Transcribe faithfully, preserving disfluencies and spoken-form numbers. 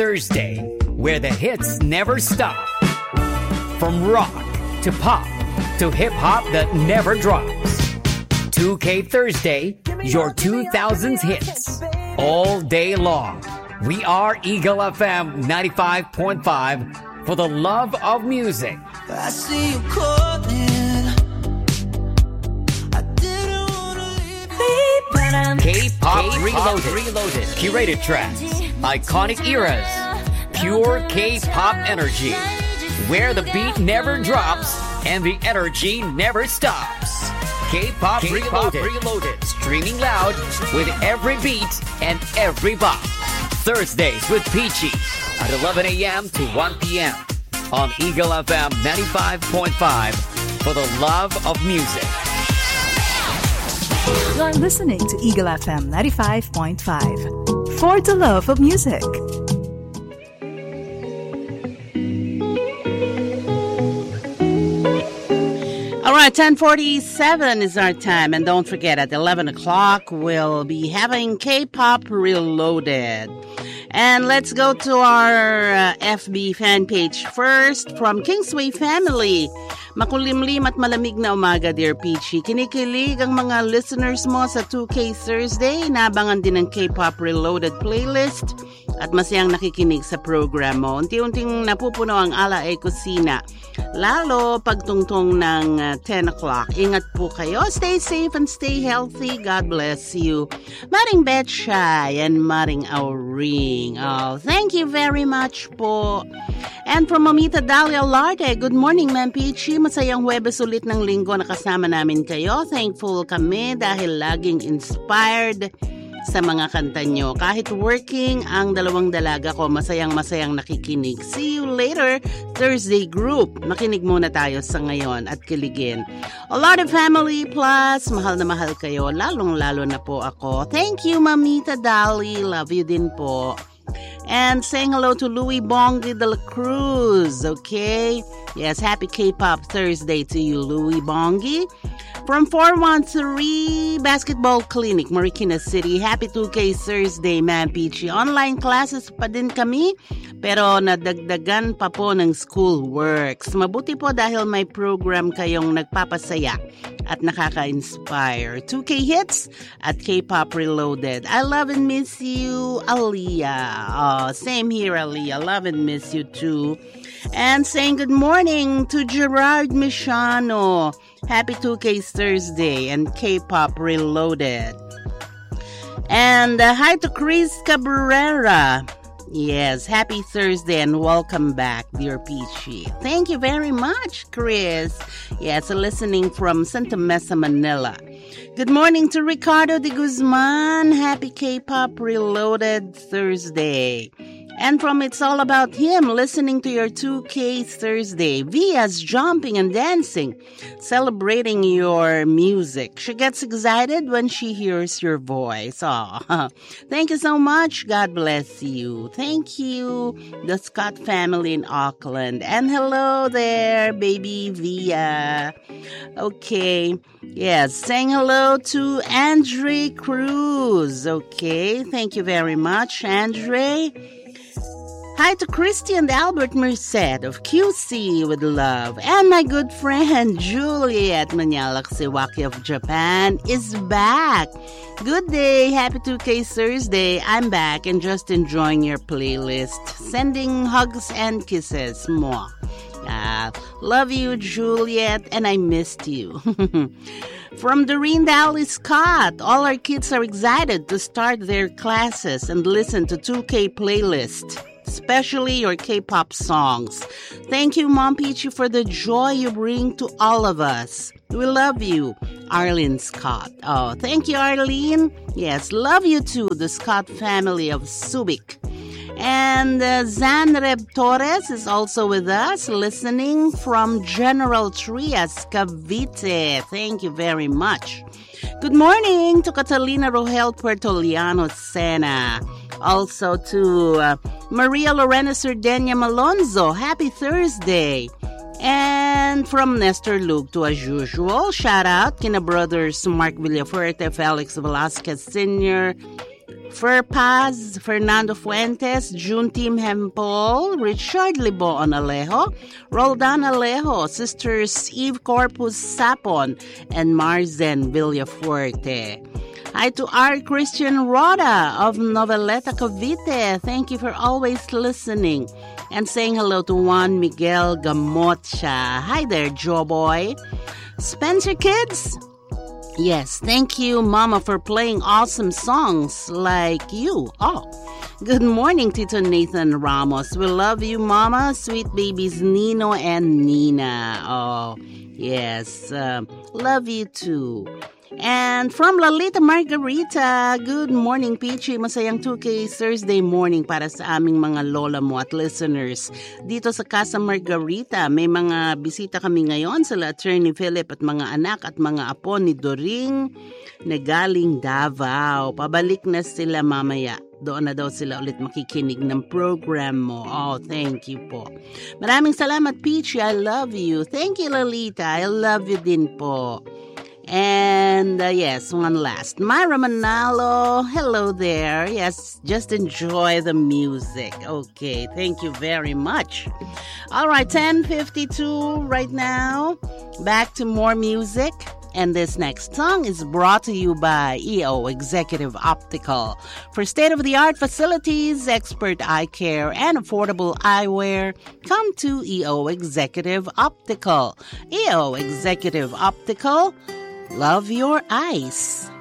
Thursday, where the hits never stop. From rock to pop to hip-hop that never drops. two K Thursday, your two thousands hits. All day long. We are Eagle F M ninety-five point five for the love of music. I see you calling. I didn't wanna leave. K-pop Reloaded. Reloaded. Curated tracks. Iconic eras. Pure K-pop energy. Where the beat never drops and the energy never stops. K-pop, K-pop Reloaded. Reloaded. Streaming loud with every beat and every bop. Thursdays with Peachy at eleven a.m. to one p.m. on Eagle F M ninety-five point five for the love of music. You're listening to Eagle F M ninety-five point five for the love of music. All right, ten forty-seven is our time. And don't forget, at eleven o'clock, we'll be having K-pop Reloaded. And let's go to our uh, F B fan page first from Kingsway Family. Makulimlim at malamig na umaga, dear Peachy. Kinikilig ang mga listeners mo sa two K Thursday. Inabangan din ng K-pop Reloaded playlist at masayang nakikinig sa program mo. Unti-unting napupuno ang ala ay kusina. Lalo pagtungtong ng uh, ten o'clock. Ingat po kayo. Stay safe and stay healthy. God bless you. Maring Betchay and Maring Auring. Oh, thank you very much po. And from Mamita Dalia Larte, good morning, Ma'am Peachy. Masayang Huwebes ulit ng linggo na kasama namin kayo. Thankful kami dahil laging inspired sa mga kanta nyo. Kahit working ang dalawang dalaga ko, masayang-masayang nakikinig. See you later, Thursday group. Makinig muna tayo sa ngayon at kiligin. A lot of family plus, mahal na mahal kayo. Lalong-lalo na po ako. Thank you, Mamita Dali. Love you din po. And saying hello to Louis Bongi de la Cruz, okay? Yes, happy K-pop Thursday to you, Louis Bongi. From four one three Basketball Clinic, Marikina City. Happy two K Thursday, Ma'am Peachy. Online classes pa din kami, pero nadagdagan pa po ng school works. Mabuti po dahil may program kayong nagpapasaya at nakaka-inspire. two K Hits at K-pop Reloaded. I love and miss you, Aliyah. Oh, same here, Aliyah. Love and miss you too. And saying good morning to Gerard Michano. Happy two K Thursday and K-pop Reloaded. And uh, hi to Chris Cabrera. Yes, happy Thursday and welcome back, dear Peachy. Thank you very much, Chris. Yes, listening from Santa Mesa, Manila. Good morning to Ricardo de Guzman. Happy K-pop Reloaded Thursday. And from It's All About Him, listening to your two K Thursday. Via's jumping and dancing, celebrating your music. She gets excited when she hears your voice. Oh, thank you so much. God bless you. Thank you, the Scott family in Auckland. And hello there, baby Via. Okay. Yes, saying hello to Andre Cruz. Okay, thank you very much, Andre. Hi to Christy and Albert Merced of Q C with love. And my good friend Juliet Manyalak-Sewaki of Japan is back. Good day. Happy two K Thursday. I'm back and just enjoying your playlist. Sending hugs and kisses. Mwah. Ah, love you, Juliet, and I missed you. From Doreen Dally Scott, all our kids are excited to start their classes and listen to two K playlist, especially your K-pop songs. Thank you, Mom Peachy, for the joy you bring to all of us. We love you, Arlene Scott. Oh, thank you, Arlene. Yes, love you too, the Scott family of Subic. And uh, Zanreb Torres is also with us, listening from General Trias, Cavite. Thank you very much. Good morning to Catalina Rogel Puertoliano Sena. Also to uh, Maria Lorena Sardenia Malonzo. Happy Thursday. And from Nestor Luke to, as usual, shout out kina brothers Mark Villafuerte, Felix Velasquez Senior, Fer Paz, Fernando Fuentes, June Team Hempel, Richard Libon Alejo, Roldan Alejo, Sisters Eve Corpus Sapon, and Marzen Villafuerte. Hi to our Christian Roda of Noveleta, Cavite. Thank you for always listening. And saying hello to Juan Miguel Gamocha. Hi there, Joe Boy. Spencer Kids? Yes, thank you, Mama, for playing awesome songs like you. Oh, good morning, Tito Nathan Ramos. We love you, Mama. Sweet babies Nino and Nina. Oh, yes. Uh, love you too. And from Lalita Margarita, good morning, Peachy. Masayang two K Thursday morning para sa aming mga lola mo at listeners. Dito sa Casa Margarita, may mga bisita kami ngayon sila Attorney Philip at mga anak at mga apo ni Doring na galing Davao. Pabalik na sila mamaya. Doon na daw sila ulit makikinig ng program mo. Oh, thank you po. Maraming salamat, Peachy. I love you. Thank you, Lalita. I love you din po. And uh, yes, one last. Myra Manalo, hello there. Yes, just enjoy the music. Okay, thank you very much. All right, ten fifty-two right now. Back to more music. And this next song is brought to you by E O Executive Optical. For state-of-the-art facilities, expert eye care, and affordable eyewear, come to E O Executive Optical. E O Executive Optical. Love your eyes.